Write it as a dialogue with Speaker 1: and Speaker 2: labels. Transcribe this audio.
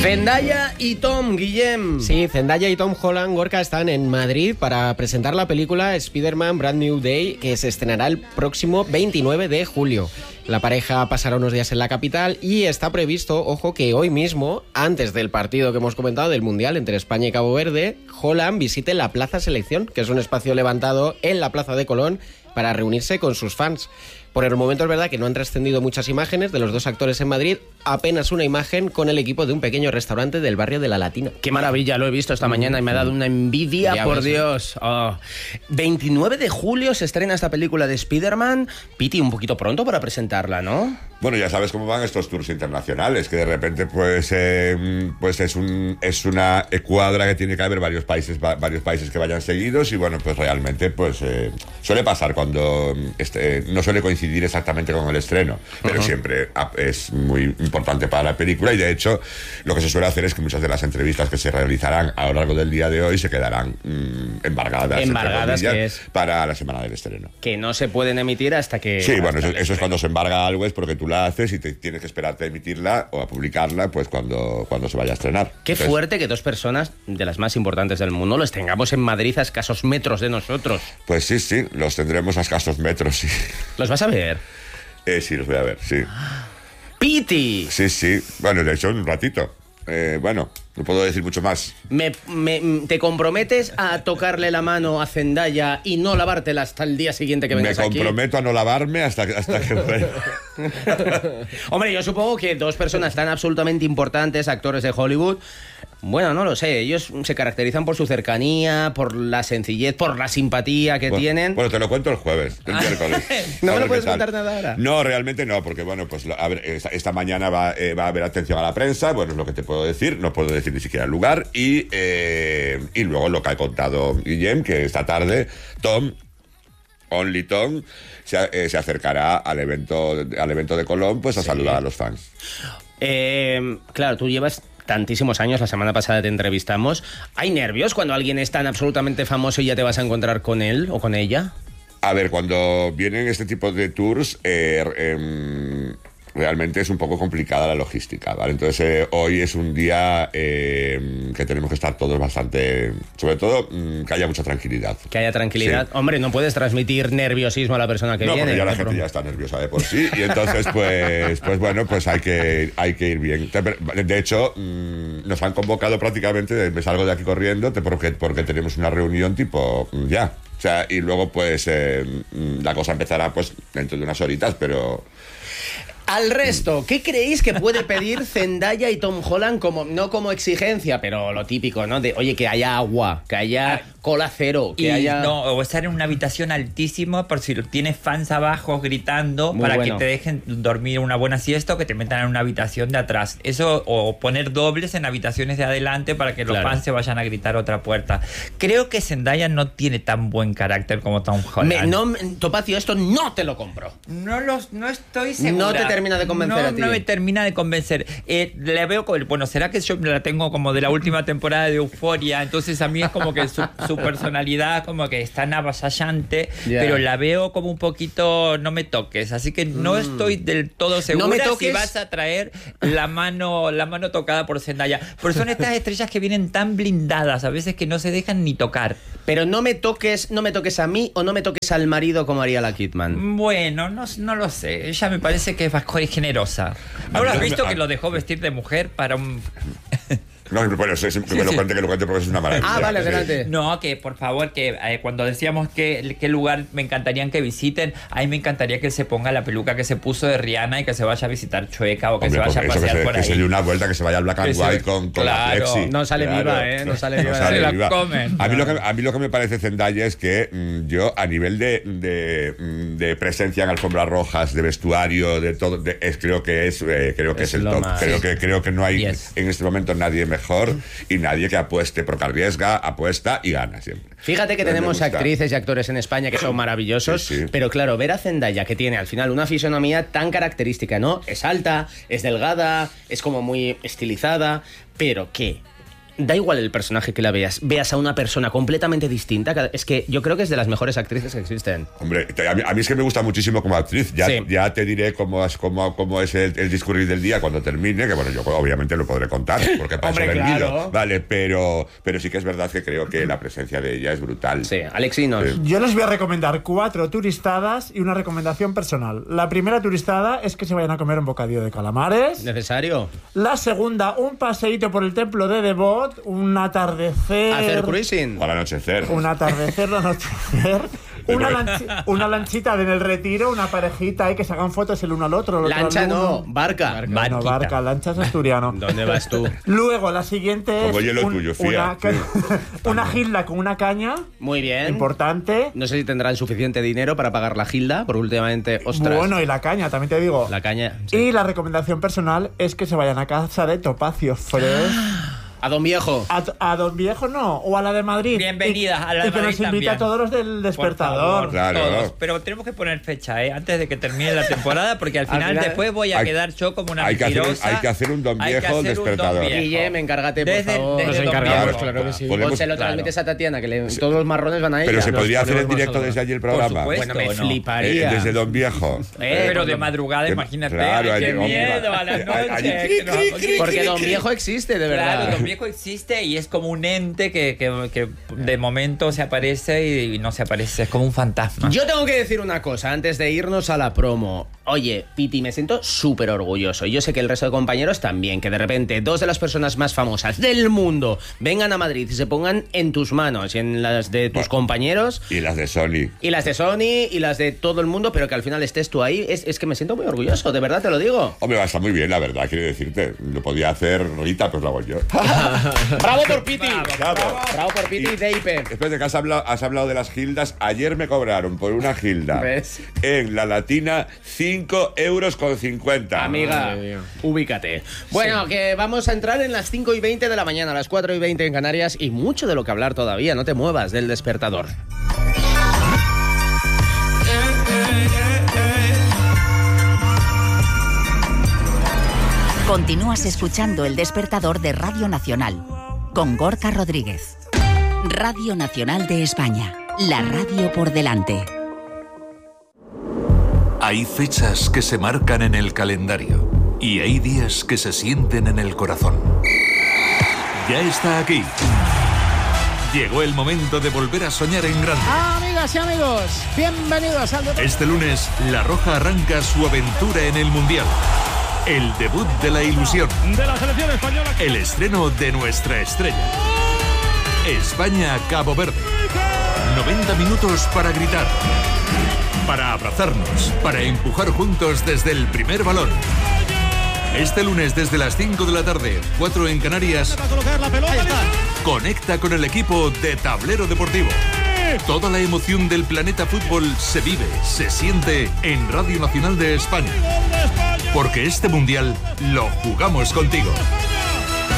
Speaker 1: Zendaya y Tom, Guillem.
Speaker 2: Sí, Zendaya y Tom Holland, Gorka, están en Madrid para presentar la película Spider-Man Brand New Day, que se estrenará el próximo 29 de julio. La pareja pasará unos días en la capital y está previsto, ojo, que hoy mismo, antes del partido que hemos comentado del Mundial entre España y Cabo Verde, Holland visite la Plaza Selección, que es un espacio levantado en la Plaza de Colón para reunirse con sus fans. Por el momento es verdad que no han trascendido muchas imágenes de los dos actores en Madrid, apenas una imagen con el equipo de un pequeño restaurante del barrio de La Latina.
Speaker 1: Qué maravilla, lo he visto esta mañana y me ha dado una envidia,
Speaker 2: Ya
Speaker 1: por
Speaker 2: ves,
Speaker 1: Dios. 29 de julio se estrena esta película de Spider-Man. Piti, un poquito pronto para presentarla, ¿no?
Speaker 3: Bueno, ya sabes cómo van estos tours internacionales, que de repente pues es una cuadra que tiene que haber varios países que vayan seguidos y bueno, pues realmente pues suele pasar cuando no suele coincidir exactamente con el estreno, pero siempre es muy importante para la película y de hecho lo que se suele hacer es que muchas de las entrevistas que se realizarán a lo largo del día de hoy se quedarán embargadas
Speaker 1: que es
Speaker 3: para la semana del estreno.
Speaker 1: Que no se pueden emitir hasta que...
Speaker 3: Sí, bueno, eso es cuando se embarga algo, es porque tú la haces y te tienes que esperarte a emitirla o a publicarla pues cuando se vaya a estrenar.
Speaker 1: Qué fuerte que dos personas de las más importantes del mundo los tengamos en Madrid a escasos metros de nosotros.
Speaker 3: Pues sí, los tendremos a escasos metros, sí.
Speaker 1: ¿Los vas a ver?
Speaker 3: Sí, los voy a ver, sí.
Speaker 1: ¡Piti!
Speaker 3: Sí, bueno, de hecho un ratito. Bueno, no puedo decir mucho más.
Speaker 1: ¿Te comprometes a tocarle la mano a Zendaya y no lavártela hasta el día siguiente que vengas aquí?
Speaker 3: Me comprometo a no lavarme hasta que vuelva.
Speaker 1: Hombre, yo supongo que dos personas tan absolutamente importantes, actores de Hollywood, bueno, no lo sé, ellos se caracterizan por su cercanía, por la sencillez, por la simpatía que tienen.
Speaker 3: Bueno, te lo cuento el jueves, el miércoles.
Speaker 1: ¿No me lo puedes contar nada ahora?
Speaker 3: No, realmente no, porque bueno, pues a ver, esta mañana va a haber atención a la prensa, bueno, es lo que te puedo decir, no puedo decir ni siquiera el lugar, y luego lo que ha contado Guillem, que esta tarde Only Tom se acercará al evento de Colón, pues a saludar a los fans.
Speaker 1: Claro, tú llevas tantísimos años, la semana pasada te entrevistamos. ¿Hay nervios cuando alguien es tan absolutamente famoso y ya te vas a encontrar con él o con ella?
Speaker 3: A ver, cuando vienen este tipo de tours, realmente es un poco complicada la logística, ¿vale? Entonces hoy es un día que tenemos que estar todos bastante... Sobre todo, que haya mucha tranquilidad.
Speaker 1: Que haya tranquilidad. Sí. Hombre, no puedes transmitir nerviosismo a la persona que viene.
Speaker 3: No, porque ya la gente ya está nerviosa de por sí. Y entonces, pues bueno, pues hay que ir bien. De hecho, nos han convocado prácticamente, me salgo de aquí corriendo, porque tenemos una reunión tipo ya. O sea, y luego pues la cosa empezará pues dentro de unas horitas, pero...
Speaker 1: Al resto, ¿qué creéis que puede pedir Zendaya y Tom Holland no como exigencia, pero lo típico, ¿no? De, oye, que haya agua, que haya cola cero, que haya...
Speaker 4: No, o estar en una habitación altísima por si tienes fans abajo gritando que te dejen dormir una buena siesta o que te metan en una habitación de atrás. Eso, o poner dobles en habitaciones de adelante para que los fans se vayan a gritar a otra puerta. Creo que Zendaya no tiene tan buen carácter como Tom Holland.
Speaker 1: Topacio, esto no te lo compro.
Speaker 4: No estoy segura.
Speaker 1: No te termina de convencer a ti.
Speaker 4: No me termina de convencer. Le veo como... Bueno, será que yo la tengo como de la última temporada de Euphoria, entonces a mí es como que su personalidad como que es tan avasallante, pero la veo como un poquito no me toques, así que no estoy del todo segura si vas a traer la mano tocada por Zendaya. Pero son estas estrellas que vienen tan blindadas a veces que no se dejan ni tocar.
Speaker 1: Pero no me toques a mí o no me toques al marido como haría la Kidman.
Speaker 4: Bueno, no lo sé. Ella me parece que es bastante generosa. ¿No lo has visto que lo dejó vestir de mujer para un...
Speaker 3: No, bueno, que lo cuente porque es una maravilla.
Speaker 1: Ah, vale, adelante.
Speaker 4: No, que por favor, que cuando decíamos qué lugar me encantarían que visiten, a mí me encantaría que él se ponga la peluca que se puso de Rihanna y que se vaya a visitar Chueca o que se vaya a pasear por ahí.
Speaker 3: Que se dé una vuelta, que se vaya al Black and White con la Flexi.
Speaker 1: No sale viva, No sale viva.
Speaker 4: Se la comen.
Speaker 3: A mí lo que me parece Zendaya es que yo, a nivel de presencia en alfombras rojas, de vestuario, de todo, creo que es el top. Creo que no hay en este momento nadie mejor y nadie que apueste, porque arriesga, apuesta y gana siempre.
Speaker 1: Fíjate que tenemos actrices y actores en España que son maravillosos, pero claro, ver a Zendaya, que tiene al final una fisonomía tan característica, ¿no? Es alta, es delgada, es como muy estilizada, pero ¿qué? da igual el personaje que la veas a una persona completamente distinta. Es que yo creo que es de las mejores actrices que existen.
Speaker 3: Hombre, a mí es que me gusta muchísimo como actriz. Ya te diré cómo es el discurrir del día cuando termine, que bueno, yo obviamente lo podré contar, porque para eso he venido. Vale, pero sí que es verdad que creo que la presencia de ella es brutal.
Speaker 1: Sí, Alexinos.
Speaker 5: Yo les voy a recomendar 4 turistadas y una recomendación personal. La primera turistada es que se vayan a comer un bocadillo de calamares.
Speaker 1: ¿Necesario?
Speaker 5: La segunda, un paseíto por el templo de Devot, un atardecer.
Speaker 1: ¿Hacer cruising?
Speaker 3: O al anochecer.
Speaker 5: Un atardecer, anochecer. Una lanchita en el Retiro, una parejita ahí que se hagan fotos el uno al otro.
Speaker 1: Lancha no, barca.
Speaker 5: No, barca, lancha es asturiano.
Speaker 1: ¿Dónde vas tú?
Speaker 5: Luego, la siguiente
Speaker 3: como
Speaker 5: es
Speaker 3: hielo tuyo,
Speaker 5: una gilda con una caña.
Speaker 1: Muy bien.
Speaker 5: Importante.
Speaker 1: No sé si tendrán suficiente dinero para pagar la gilda, porque últimamente, ostras.
Speaker 5: Bueno, y la caña, también te digo.
Speaker 1: La caña. Sí.
Speaker 5: Y la recomendación personal es que se vayan a casa de Topacio Fresh.
Speaker 1: A Don Viejo.
Speaker 5: A Don Viejo no, o a la de Madrid.
Speaker 4: Bienvenida a la de
Speaker 5: y que
Speaker 4: Madrid
Speaker 5: nos invita
Speaker 4: también.
Speaker 5: a todos los del Despertador.
Speaker 4: Por favor,
Speaker 3: Claro.
Speaker 4: todos. Pero tenemos que poner fecha, antes de que termine la temporada, porque al final después voy a quedar yo como una mentirosa.
Speaker 3: Hay que hacer un Don Viejo Despertador.
Speaker 1: Guillem, encárgate, por favor.
Speaker 2: Nos encargamos, claro que sí.
Speaker 1: O se lo transmites a Tatiana, que todos los marrones van a ella.
Speaker 3: Pero se podría hacer en
Speaker 2: ponemos
Speaker 3: directo
Speaker 2: más
Speaker 3: desde allí el programa.
Speaker 4: Por
Speaker 1: Bueno,
Speaker 4: supuesto,
Speaker 1: me
Speaker 4: ¿no?
Speaker 1: fliparía.
Speaker 3: Desde Don Viejo.
Speaker 4: Pero de madrugada, imagínate.
Speaker 3: Claro,
Speaker 4: Ay, qué
Speaker 3: hombre,
Speaker 4: miedo a las
Speaker 3: allí,
Speaker 4: noches.
Speaker 1: Porque Don Viejo existe, de verdad.
Speaker 4: Claro, Don Viejo existe y es como un ente que de momento se aparece y no se aparece, es como un fantasma.
Speaker 1: Yo tengo que decir una cosa antes de irnos a la promo. Oye, Piti, me siento súper orgulloso. Y yo sé que el resto de compañeros también, que de repente 2 de las personas más famosas del mundo vengan a Madrid y se pongan en tus manos y en las de tus compañeros.
Speaker 3: Y las de Sony.
Speaker 1: Y las de Sony y las de todo el mundo, pero que al final estés tú ahí. Es que me siento muy orgulloso, de verdad te lo digo.
Speaker 3: Hombre, está muy bien, la verdad, quiero decirte. Lo podía hacer Rita, pues lo hago yo.
Speaker 1: ¡Bravo por Piti!
Speaker 3: Bravo
Speaker 1: por Piti y Deipe.
Speaker 3: Después de que has hablado de las gildas, ayer me cobraron por una gilda
Speaker 1: ¿Ves?
Speaker 3: en La Latina 5,50 €.
Speaker 1: Amiga, ubícate. Bueno, que vamos a entrar en las 5:20 de la mañana, a las 4:20 en Canarias, y mucho de lo que hablar todavía. No te muevas del despertador.
Speaker 6: Continúas escuchando El Despertador de Radio Nacional con Gorka Rodríguez. Radio Nacional de España, la radio por delante.
Speaker 7: Hay fechas que se marcan en el calendario y hay días que se sienten en el corazón. Ya está aquí. Llegó el momento de volver a soñar en grande.
Speaker 8: Amigas y amigos, bienvenidos al deporte.
Speaker 7: Este lunes, La Roja arranca su aventura en el Mundial. El debut de la ilusión.
Speaker 8: De la selección española.
Speaker 7: El estreno de nuestra estrella. España-Cabo Verde. 90 minutos para gritar, para abrazarnos, para empujar juntos desde el primer balón. Este lunes desde las 5 de la tarde, 4 en Canarias, conecta con el equipo de Tablero Deportivo. Toda la emoción del planeta fútbol se vive, se siente en Radio Nacional de España. Porque este mundial lo jugamos contigo.